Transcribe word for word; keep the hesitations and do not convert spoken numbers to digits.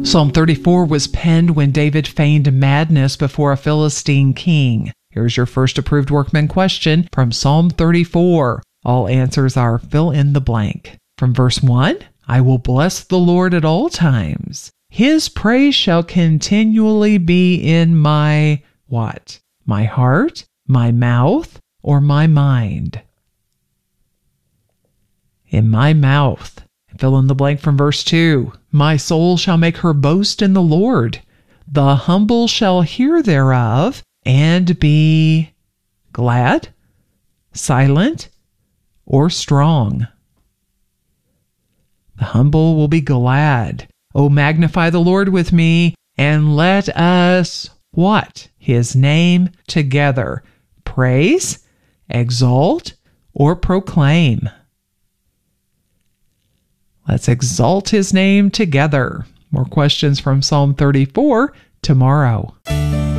Psalm thirty-four was penned when David feigned madness before a Philistine king. Here's your first approved workman question from Psalm thirty-four. All answers are fill in the blank. From verse one, I will bless the Lord at all times. His praise shall continually be in my what? My heart, my mouth, or my mind? In my mouth. Fill in the blank from verse two. My soul shall make her boast in the Lord. The humble shall hear thereof and be glad, silent, or strong. The humble will be glad. Oh, magnify the Lord with me, and let us, what? His name together. Praise, exalt, or proclaim. Let's exalt his name together. More questions from Psalm thirty-four tomorrow.